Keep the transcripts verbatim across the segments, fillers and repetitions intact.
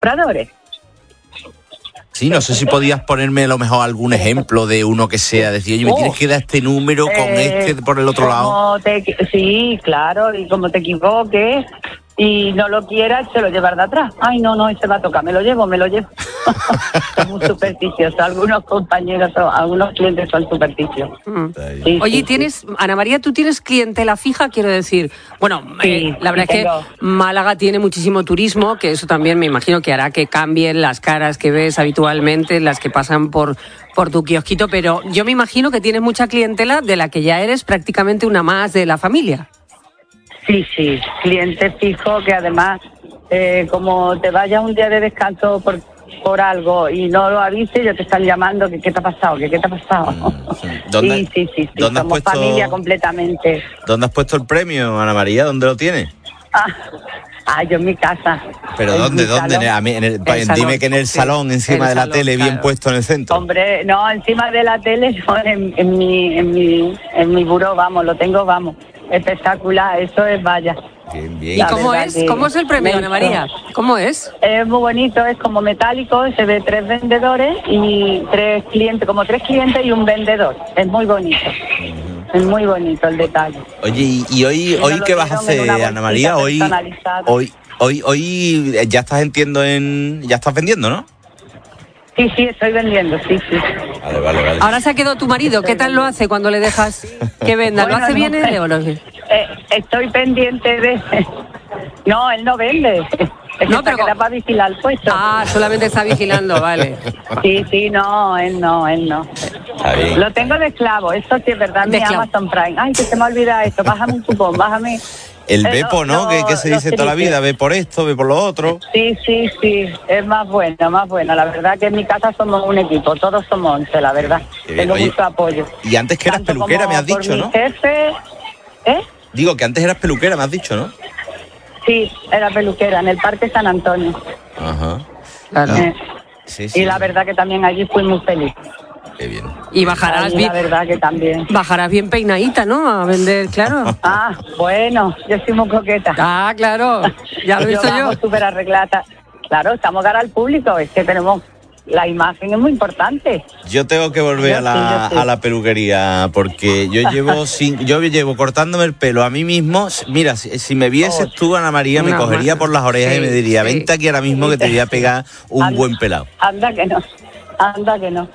compradores. Sí, no sé si podías ponerme a lo mejor algún ejemplo de uno que sea, decir, oye, me tienes que dar este número con Eh, este por el otro lado. Te, sí, claro, y como te equivoques y no lo quieras, te lo llevas de atrás. Ay, no, no, ese va a tocar, me lo llevo, me lo llevo. Es muy supersticioso. Algunos compañeros, algunos clientes son supersticiosos. Mm. Sí, Oye, sí, tienes, sí. Ana María, tú tienes clientela fija, quiero decir. Bueno, sí, eh, la verdad sí es tengo. que Málaga tiene muchísimo turismo, que eso también me imagino que hará que cambien las caras que ves habitualmente, las que pasan por, por tu kiosquito, pero yo me imagino que tienes mucha clientela de la que ya eres prácticamente una más de la familia. Sí, sí, cliente fijo que además, eh, como te vayas un día de descanso por, por algo y no lo avises, ya te están llamando, que qué te ha pasado, que qué te ha pasado. Mm, sí. ¿Dónde, sí, sí, sí, sí. ¿dónde somos has puesto, familia completamente. ¿Dónde has puesto el premio, Ana María? ¿Dónde lo tienes? Ah, ah yo en mi casa. ¿Pero dónde? ¿Dónde? En el, en el, el dime salón, que en el sí, salón, encima el de la salón, tele, claro. Bien puesto en el centro. Hombre, no, encima de la tele, no, en, en, mi, en, mi, en mi buró, vamos, lo tengo, vamos. Espectacular, eso es vaya. Bien, bien. ¿Y cómo es? ¿Cómo es el premio, Ana María? ¿Cómo es? Es muy bonito, es como metálico, se ve tres vendedores y tres clientes, como tres clientes y un vendedor. Es muy bonito. Uh-huh. Es muy bonito el detalle. Oye, ¿y, y hoy, hoy qué vas a hacer, Ana María? Hoy, hoy, hoy, hoy ya estás entiendo en, ya estás vendiendo, ¿no? Sí, sí, estoy vendiendo, sí, sí. Vale, vale, vale. Ahora se ha quedado tu marido. ¿Qué tal lo hace cuando le dejas que venda? Bueno, ¿Lo hace no, bien él o no? Eh, estoy pendiente de... No, él no vende. Es no, que pero queda para vigilar el puesto. Ah, solamente está vigilando, vale. Sí, sí, no, él no, él no. Está bien. Lo tengo de esclavo, eso sí es verdad, de mi esclavo. Amazon Prime. Ay, que se me olvida esto, bájame un cupón, bájame... El eh, Bepo, ¿no? ¿Qué, ¿Qué se dice toda la vida? Ve por esto, ve por lo otro. Sí, sí, sí. Es más bueno, más bueno. La verdad que en mi casa somos un equipo. Todos somos once, la verdad. Tengo Oye, mucho apoyo. Y antes que eras Tanto peluquera, me has dicho, ¿no? Mi jefe... ¿Eh? Digo que antes eras peluquera, me has dicho, ¿no? Sí, era peluquera, en el Parque San Antonio. Ajá. Claro. Eh, sí, sí. Y la verdad que también allí fui muy feliz. Qué bien. Y bajarás Ahí, bien. La verdad que también. Bajarás bien peinadita, ¿no? A vender, claro. Ah, bueno, yo soy muy coqueta. Ah, claro. Ya lo he visto yo. Yo súper arreglada. Claro, estamos cara al público, es que tenemos... La imagen es muy importante. Yo tengo que volver yo a, la, sí, sí. a la peluquería porque yo llevo sin, yo llevo cortándome el pelo a mí mismo. Mira, si, si me vieses oh, tú, Ana María, me no, cogería por las orejas sí, y me diría, sí. Vente aquí ahora mismo que te voy a pegar un anda, buen pelado. Anda que no, anda que no.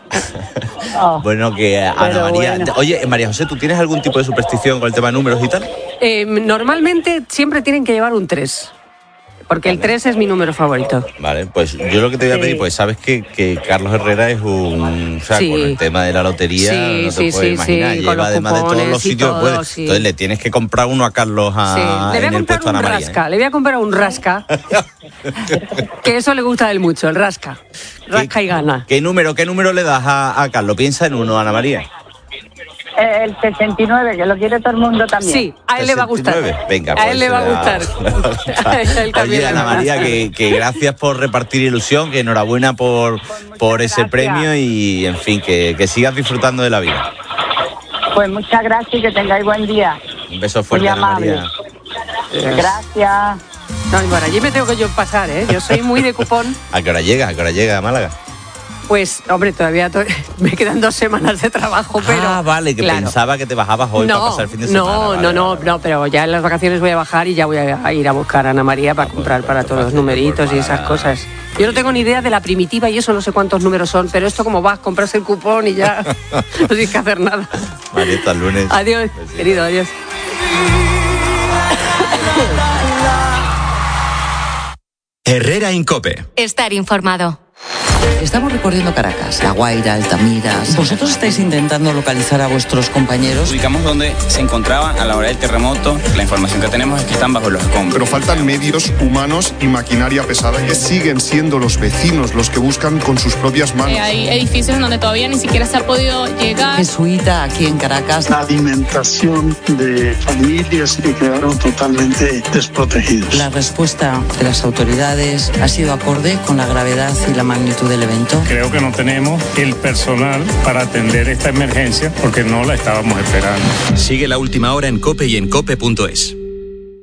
Oh, bueno, que Ana María... Bueno. Oye, María José, ¿tú tienes algún tipo de superstición con el tema de números y tal? Eh, normalmente siempre tienen que llevar un tres. Porque vale. El tres es mi número favorito. Vale, pues yo lo que te voy a pedir, sí. Pues sabes que, que Carlos Herrera es un... O sea, sí. Con el tema de la lotería, sí, no te sí, puedes sí, imaginar. Sí, lleva además de todos los sitios todo, puede. Sí. Entonces le tienes que comprar uno a Carlos a, sí. Le voy a en el puesto comprar Ana un María. rasca, ¿eh? le voy a comprar un rasca. Que eso le gusta a él mucho, el rasca. Rasca y gana. ¿Qué número, qué número le das a, a Carlos? Piensa en uno, Ana María. El sesenta y nueve, que lo quiere todo el mundo también. Sí, a él le va a gustar. Venga, a él le va a gustar. Oye, Ana María, que, que gracias por repartir ilusión, que enhorabuena por, por ese gracias. Premio y, en fin, que, que sigas disfrutando de la vida. Pues muchas gracias y que tengáis buen día. Un beso fuerte, Ana María. Gracias. No, y por allí me tengo que yo pasar, ¿eh? Yo soy muy de cupón. ¿A qué hora llega? ¿A qué hora llega a Málaga? Pues, hombre, todavía to- me quedan dos semanas de trabajo, pero... Ah, vale, que claro. Pensaba que te bajabas hoy no, para pasar el fin de semana. No, vale, no, no, vale. no, pero ya en las vacaciones voy a bajar y ya voy a ir a buscar a Ana María para ah, comprar pues, para todos los numeritos y esas cosas. Yo no tengo ni idea de la primitiva y eso, no sé cuántos números son, pero esto como vas, compras el cupón y ya no tienes que hacer nada. Vale, hasta el lunes. Adiós, pues sí, querido, adiós. Herrera Incope. Estar informado. Estamos recorriendo Caracas, La Guaira, Altamira. ¿Vosotros estáis intentando localizar a vuestros compañeros? Ubicamos donde se encontraban a la hora del terremoto. La información que tenemos es que están bajo los escombros. Pero faltan medios humanos y maquinaria pesada. Que siguen siendo los vecinos los que buscan con sus propias manos. Eh, hay edificios donde todavía ni siquiera se ha podido llegar. Jesuita aquí en Caracas. La alimentación de familias que quedaron totalmente desprotegidas. La respuesta de las autoridades ha sido acorde con la gravedad y la magnitud del evento. Creo que no tenemos el personal para atender esta emergencia porque no la estábamos esperando. Sigue La Última Hora en COPE y en cope punto es.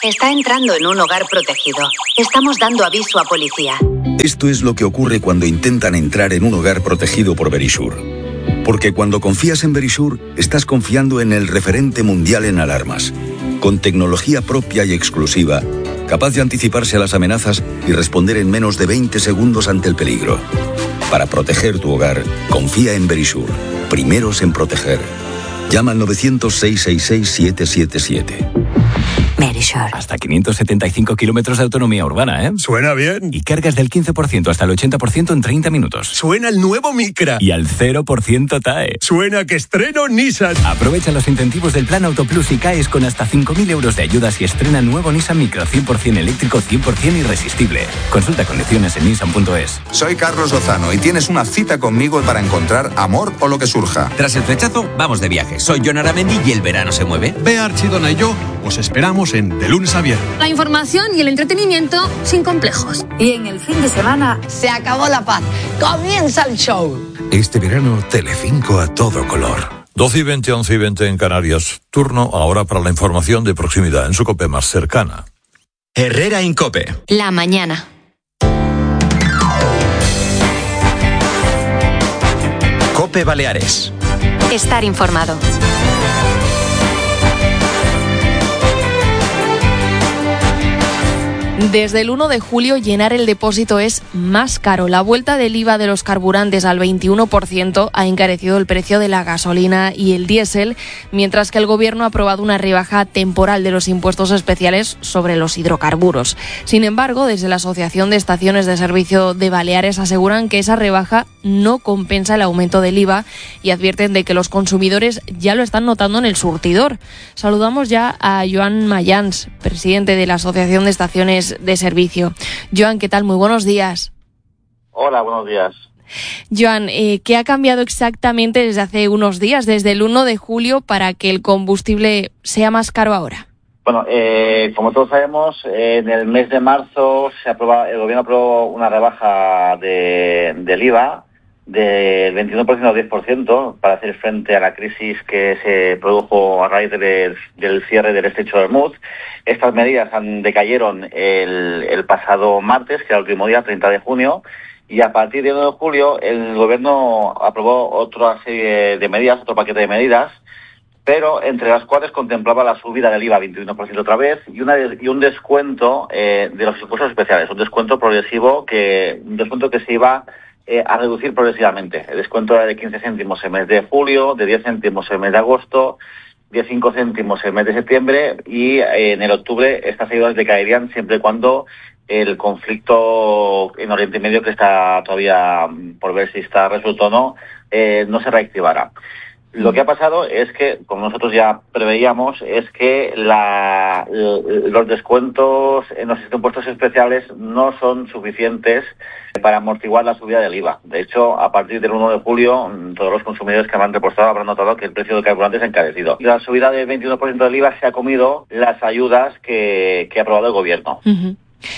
Está entrando en un hogar protegido. Estamos dando aviso a policía. Esto es lo que ocurre cuando intentan entrar en un hogar protegido por Verisure. Porque cuando confías en Verisure, estás confiando en el referente mundial en alarmas. Con tecnología propia y exclusiva, capaz de anticiparse a las amenazas y responder en menos de veinte segundos ante el peligro. Para proteger tu hogar, confía en Verisure. Primeros en proteger. Llama al novecientos, seiscientos sesenta y seis, siete siete siete. Verisure. Hasta quinientos setenta y cinco kilómetros de autonomía urbana, ¿eh? Suena bien. Y cargas del quince por ciento hasta el ochenta por ciento en treinta minutos. Suena el nuevo Micra. Y al cero por ciento T A E. Suena que estreno Nissan. Aprovecha los incentivos del Plan Autoplus y caes con hasta cinco mil euros de ayudas y estrena nuevo Nissan Micra cien por ciento eléctrico, cien por ciento irresistible. Consulta condiciones en nissan punto es. Soy Carlos Lozano y tienes una cita conmigo para encontrar amor o lo que surja. Tras el flechazo, vamos de viaje. Soy Jon Aramendi y el verano se mueve. Bea Archidona y yo os esperamos en De Lunes a Viernes. La información y el entretenimiento sin complejos. Y en el fin de semana se acabó la paz. Comienza el show. Este verano, Telecinco a todo color. doce y veinte, once y veinte en Canarias. Turno ahora para la información de proximidad en su COPE más cercana. Herrera en COPE. La mañana. COPE Baleares. Estar informado. Desde el uno de julio llenar el depósito es más caro. La vuelta del I V A de los carburantes al veintiuno por ciento ha encarecido el precio de la gasolina y el diésel, mientras que el Gobierno ha aprobado una rebaja temporal de los impuestos especiales sobre los hidrocarburos. Sin embargo, desde la Asociación de Estaciones de Servicio de Baleares aseguran que esa rebaja no compensa el aumento del I V A y advierten de que los consumidores ya lo están notando en el surtidor. Saludamos ya a Joan Mayans, presidente de la Asociación de Estaciones de Servicio. Joan, ¿qué tal? Muy buenos días. Hola, buenos días. Joan, eh, ¿qué ha cambiado exactamente desde hace unos días, desde el uno de julio, para que el combustible sea más caro ahora? Bueno, eh, como todos sabemos, eh, en el mes de marzo se aproba, el Gobierno aprobó una rebaja de, del I V A del veintiuno por ciento al diez por ciento para hacer frente a la crisis que se produjo a raíz del, del cierre del estrecho de Hormuz. Estas medidas han, decayeron el, el pasado martes, que era el último día, treinta de junio, y a partir del uno de julio el Gobierno aprobó otra serie de medidas, otro paquete de medidas, pero entre las cuales contemplaba la subida del I V A veintiuno por ciento otra vez y, una, y un descuento eh, de los impuestos especiales, un descuento progresivo, que un descuento que se iba Eh, a reducir progresivamente. El descuento era de quince céntimos el mes de julio, de diez céntimos el mes de agosto, de cinco céntimos el mes de septiembre y eh, en el octubre estas ayudas decaerían siempre y cuando el conflicto en Oriente Medio, que está todavía por ver si está resuelto o no, eh, no se reactivara. Lo que ha pasado es que, como nosotros ya preveíamos, es que la, los descuentos en los impuestos especiales no son suficientes para amortiguar la subida del I V A. De hecho, a partir del uno de julio, todos los consumidores que me han reportado habrán notado que el precio del carburante se ha encarecido. La subida del veintiuno por ciento del I V A se ha comido las ayudas que, que ha aprobado el Gobierno. Uh-huh.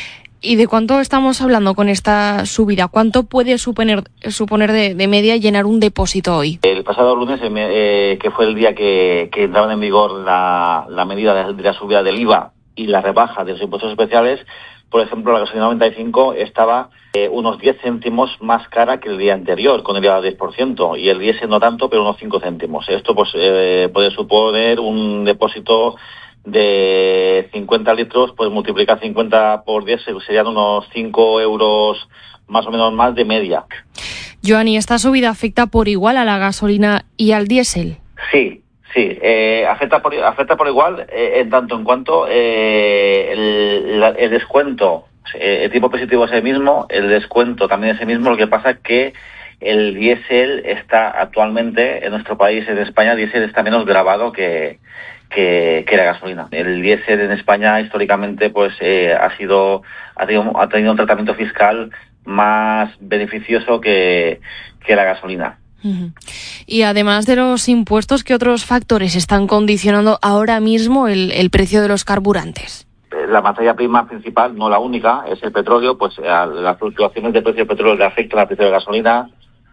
¿Y de cuánto estamos hablando con esta subida? ¿Cuánto puede suponer, suponer de, de media llenar un depósito hoy? El pasado lunes, eh, que fue el día que, que entraron en vigor la, la medida de, de la subida del I V A y la rebaja de los impuestos especiales, por ejemplo, la gasolina noventa y cinco estaba eh, unos diez céntimos más cara que el día anterior, con el I V A al diez por ciento, y el diésel no tanto, pero unos cinco céntimos. Esto pues eh, puede suponer un depósito de cincuenta litros, pues multiplicar cincuenta por diez serían unos cinco euros más o menos más de media. Joan, ¿y esta subida afecta por igual a la gasolina y al diésel? Sí, sí, eh, afecta por afecta por igual eh, en tanto en cuanto eh, el, la, el descuento, eh, el tipo positivo es el mismo, el descuento también es el mismo, lo que pasa es que el diésel está actualmente en nuestro país, en España, el diésel está menos grabado que Que, que la gasolina. El diésel en España históricamente pues eh, ha sido ha tenido, ha tenido un tratamiento fiscal más beneficioso que, que la gasolina. Uh-huh. Y además de los impuestos, ¿qué otros factores están condicionando ahora mismo el, el precio de los carburantes? La materia prima principal, no la única, es el petróleo, pues a las fluctuaciones del precio del petróleo le afectan al precio de la gasolina.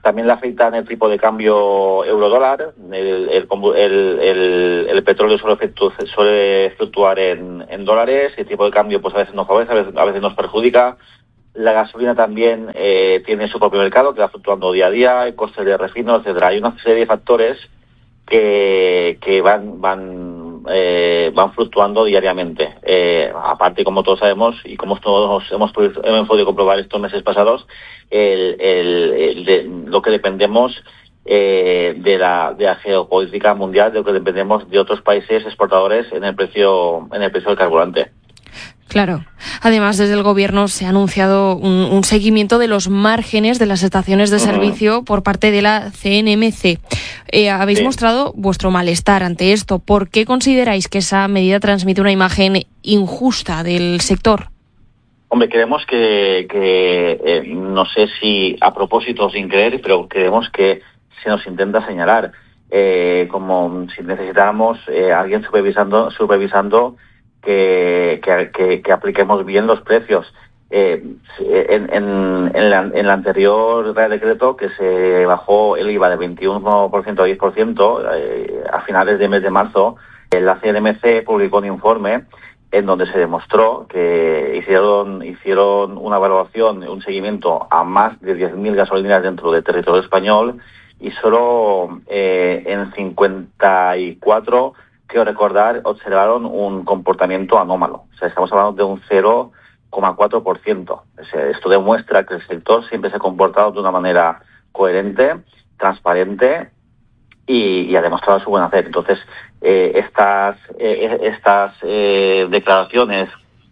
También le afecta en el tipo de cambio euro-dólar. El, el, el, el, el petróleo suele, efectu, suele fluctuar en, en dólares. El tipo de cambio pues a veces nos favorece, a veces, a veces nos perjudica. La gasolina también eh, tiene su propio mercado que va fluctuando día a día, el coste de refino, etcétera. Hay una serie de factores que, que van van eh, van fluctuando diariamente. Eh, aparte, como todos sabemos y como todos hemos podido, hemos podido comprobar estos meses pasados, el, el, el de, lo que dependemos eh, de la de la geopolítica mundial, de lo que dependemos de otros países exportadores en el precio en el precio del carburante. Claro. Además, desde el Gobierno se ha anunciado un, un seguimiento de los márgenes de las estaciones de servicio uh-huh. por parte de la C N M C. Eh, habéis sí. mostrado vuestro malestar ante esto. ¿Por qué consideráis que esa medida transmite una imagen injusta del sector? Hombre, creemos que, que eh, no sé si a propósito o sin creer, pero creemos que se nos intenta señalar eh, como si necesitáramos eh, alguien supervisando supervisando que, que, que, que apliquemos bien los precios. Eh, en, en, en, la, en el anterior Real Decreto, que se bajó el I V A de veintiuno por ciento a diez por ciento eh, a finales del mes de marzo, eh, la C N M C publicó un informe en donde se demostró que hicieron hicieron una evaluación, un seguimiento a más de diez mil gasolineras dentro del territorio español y solo eh, en cincuenta y cuatro, quiero recordar, observaron un comportamiento anómalo. O sea, estamos hablando de un cero coma cuatro por ciento. O sea, esto demuestra que el sector siempre se ha comportado de una manera coherente, transparente y, y ha demostrado su buen hacer. Entonces, eh, estas eh, estas eh, declaraciones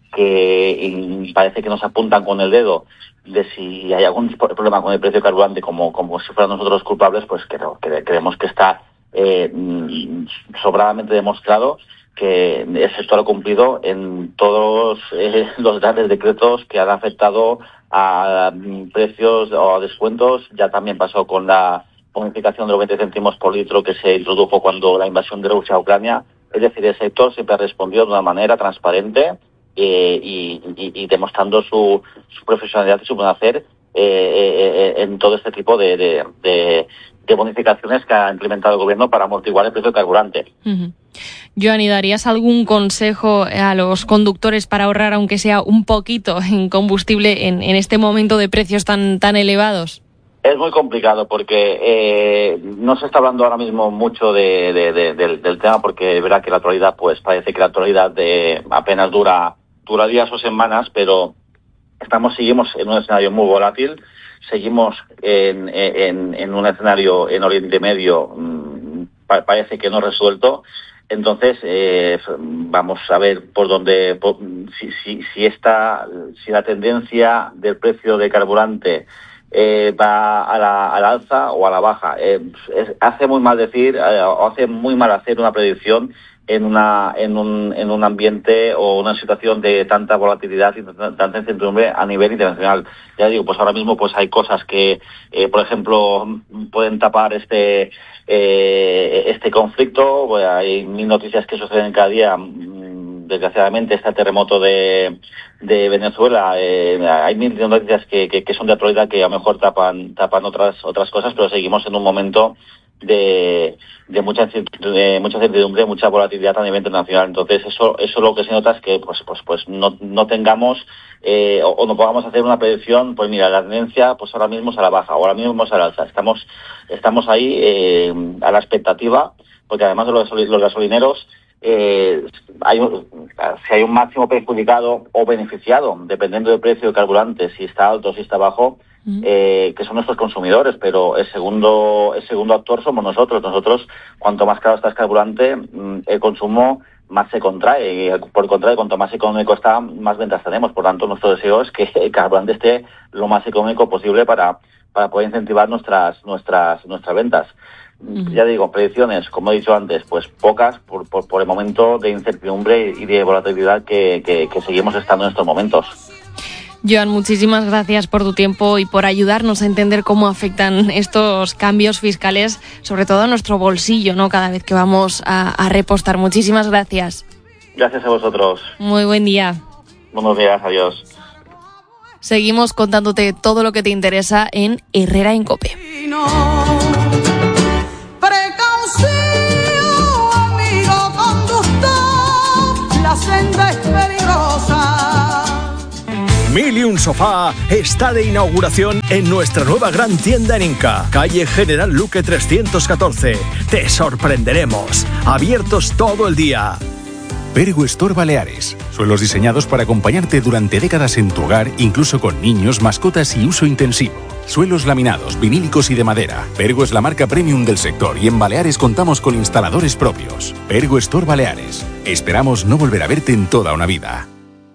que parece que nos apuntan con el dedo de si hay algún problema con el precio del carburante como, como si fueran nosotros culpables, pues creo, que creemos que está eh, sobradamente demostrado que el sector ha cumplido en todos eh, los grandes decretos que han afectado a precios o a descuentos. Ya también pasó con la bonificación de los veinte céntimos por litro que se introdujo cuando la invasión de Rusia a Ucrania. Es decir, el sector siempre ha respondido de una manera transparente eh, y, y, y demostrando su, su profesionalidad y su buen hacer eh, eh, en todo este tipo de, de, de, de bonificaciones que ha implementado el gobierno para amortiguar el precio del carburante. Uh-huh. Joan, ¿y darías algún consejo a los conductores para ahorrar, aunque sea un poquito, en combustible en, en este momento de precios tan, tan elevados? Es muy complicado porque eh, no se está hablando ahora mismo mucho de, de, de, de, del tema porque es verdad que la actualidad, pues parece que la actualidad de apenas dura, dura días o semanas, pero estamos seguimos en un escenario muy volátil, seguimos en, en, en un escenario en Oriente Medio, mmm, pa, parece que no resuelto. Entonces, eh, vamos a ver por dónde, por, si, si, si, esta, si la tendencia del precio de carburante eh, va a la, a la alza o a la baja. Eh, es, hace muy mal decir, eh, o hace muy mal hacer una predicción en una en un en un ambiente o una situación de tanta volatilidad y tanta incertidumbre a nivel internacional. Ya digo, pues ahora mismo pues hay cosas que, eh, por ejemplo, pueden tapar este eh, este conflicto. Pues hay mil noticias que suceden cada día. Desgraciadamente, este terremoto de de Venezuela, eh, hay mil noticias que, que, que son de actualidad que a lo mejor tapan tapan otras otras cosas, pero seguimos en un momento de de mucha de mucha incertidumbre, mucha volatilidad a nivel internacional. Entonces eso eso lo que se nota es que pues pues pues no no tengamos eh, o, o no podamos hacer una predicción. Pues mira, la tendencia pues ahora mismo es a la baja, ahora mismo es a la alza. Estamos estamos ahí eh, a la expectativa, porque además de los, los gasolineros eh, hay un, si hay un máximo perjudicado o beneficiado dependiendo del precio del carburante, si está alto o si está bajo, Eh, que son nuestros consumidores, pero el segundo el segundo actor somos nosotros. Nosotros, cuanto más caro está el carburante, el consumo más se contrae, y por el contrario, cuanto más económico está, más ventas tenemos. Por tanto, nuestro deseo es que el carburante esté lo más económico posible para para poder incentivar nuestras nuestras nuestras ventas. Uh-huh. Ya digo, predicciones, como he dicho antes, pues pocas por por, por el momento de incertidumbre y de volatilidad que, que, que seguimos estando en estos momentos. Joan, muchísimas gracias por tu tiempo y por ayudarnos a entender cómo afectan estos cambios fiscales, sobre todo a nuestro bolsillo, ¿no? Cada vez que vamos a, a repostar. Muchísimas gracias. Gracias a vosotros. Muy buen día. Buenos días, adiós. Seguimos contándote todo lo que te interesa en Herrera en COPE. camino. Precaución, amigo conductor, la senda es peligrosa. Mil y un Sofá está de inauguración en nuestra nueva gran tienda en Inca, calle General Luque trescientos catorce. Te sorprenderemos. Abiertos todo el día. Pergo Store Baleares. Suelos diseñados para acompañarte durante décadas en tu hogar, incluso con niños, mascotas y uso intensivo. Suelos laminados, vinílicos y de madera. Pergo es la marca premium del sector y en Baleares contamos con instaladores propios. Pergo Store Baleares. Esperamos no volver a verte en toda una vida.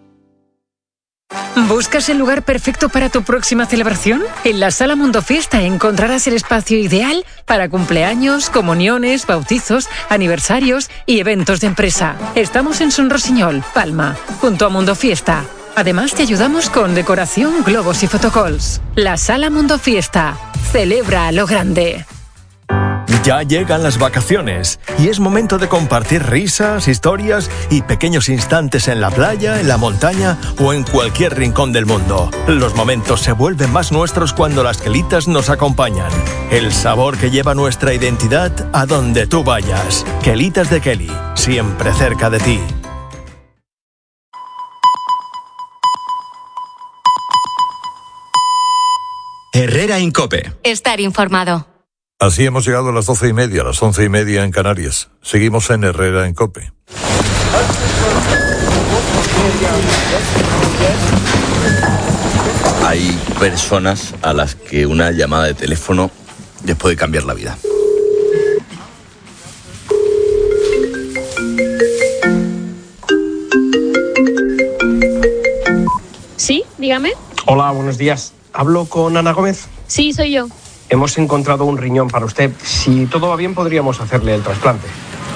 ¿Buscas el lugar perfecto para tu próxima celebración? En la Sala Mundo Fiesta encontrarás el espacio ideal para cumpleaños, comuniones, bautizos, aniversarios y eventos de empresa. Estamos en Son Rosiñol, Palma, junto a Mundo Fiesta. Además te ayudamos con decoración, globos y fotocalls. La Sala Mundo Fiesta. Celebra a lo grande. Ya llegan las vacaciones y es momento de compartir risas, historias y pequeños instantes en la playa, en la montaña o en cualquier rincón del mundo. Los momentos se vuelven más nuestros cuando las quelitas nos acompañan. El sabor que lleva nuestra identidad a donde tú vayas. Quelitas de Kelly, siempre cerca de ti. Herrera Incope. Estar informado. Así hemos llegado a las doce y media, a las once y media en Canarias. Seguimos en Herrera en COPE. Hay personas a las que una llamada de teléfono les puede cambiar la vida. Sí, dígame. Hola, buenos días. ¿Hablo con Ana Gómez? Sí, soy yo. Hemos encontrado un riñón para usted. Si todo va bien, podríamos hacerle el trasplante.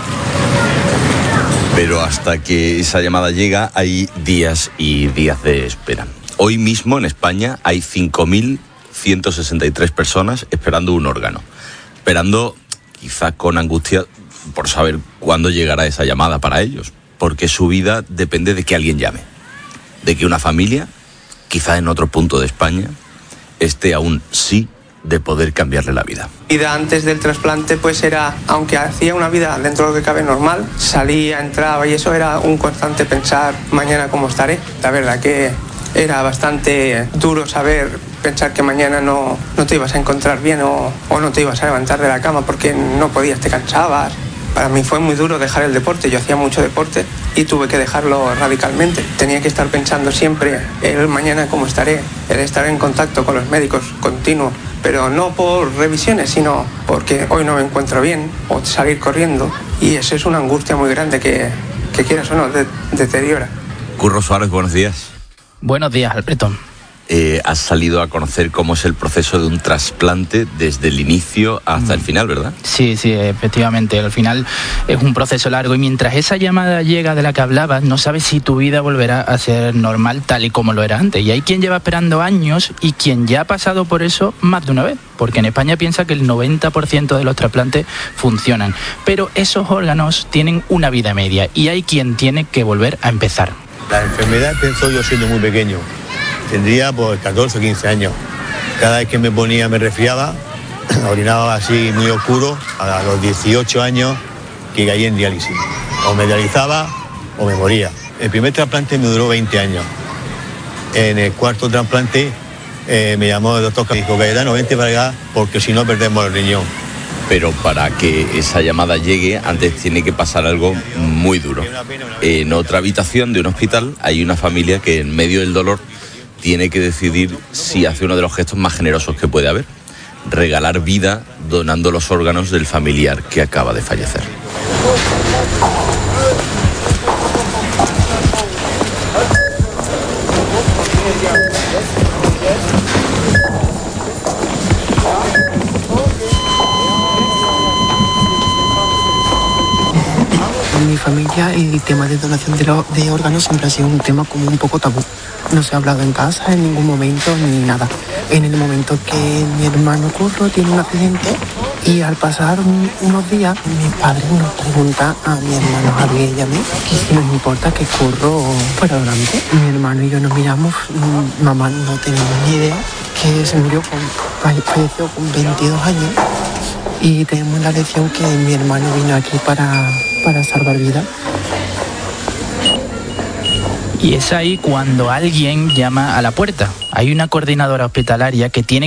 Pero hasta que esa llamada llega, hay días y días de espera. Hoy mismo en España hay cinco mil ciento sesenta y tres personas esperando un órgano. Esperando, quizá con angustia, por saber cuándo llegará esa llamada para ellos. Porque su vida depende de que alguien llame. De que una familia, quizá en otro punto de España, esté a un sí de poder cambiarle la vida. Vida antes del trasplante pues era, aunque hacía una vida dentro de lo que cabe normal, salía, entraba y eso era un constante pensar mañana cómo estaré. La verdad que era bastante duro saber, pensar que mañana no, no te ibas a encontrar bien o, o no te ibas a levantar de la cama porque no podías, te cansabas. Para mí fue muy duro dejar el deporte, yo hacía mucho deporte y tuve que dejarlo radicalmente. Tenía que estar pensando siempre el mañana cómo estaré, el estar en contacto con los médicos continuo, pero no por revisiones, sino porque hoy no me encuentro bien o salir corriendo y eso es una angustia muy grande que, que quieras o no, de, deteriora. Curro Suárez, buenos días. Buenos días, Alberto. Eh, has salido a conocer cómo es el proceso de un trasplante desde el inicio hasta el final, ¿verdad? Sí, sí, efectivamente. Al final es un proceso largo y mientras esa llamada llega de la que hablabas, no sabes si tu vida volverá a ser normal tal y como lo era antes. Y hay quien lleva esperando años y quien ya ha pasado por eso más de una vez. Porque en España piensa que el noventa por ciento de los trasplantes funcionan. Pero esos órganos tienen una vida media y hay quien tiene que volver a empezar. La enfermedad empezó yo siendo muy pequeño. Tendría pues catorce o quince años. Cada vez que me ponía me resfriaba, orinaba así muy oscuro. A los dieciocho años que caí en diálisis. O me dializaba o me moría. El primer trasplante me duró veinte años. En el cuarto trasplante eh, me llamó el doctor que dijo, Cayetano, vente para acá porque si no perdemos el riñón. Pero para que esa llamada llegue, antes tiene que pasar algo muy duro. En otra habitación de un hospital hay una familia que en medio del dolor tiene que decidir si hace uno de los gestos más generosos que puede haber. Regalar vida donando los órganos del familiar que acaba de fallecer. Mi familia el tema de donación de, lo, de órganos siempre ha sido un tema como un poco tabú. No se ha hablado en casa en ningún momento ni nada. En el momento que mi hermano Curro tiene un accidente y al pasar un, unos días, mi padre nos pregunta a mi hermano Javier y a mí que si nos importa que Curro fuera donante. Mi hermano y yo nos miramos, mamá no tenemos ni idea, que se murió con, falleció con veintidós años y tenemos la lección que mi hermano vino aquí para, para salvar vidas. Y es ahí cuando alguien llama a la puerta. Hay una coordinadora hospitalaria que tiene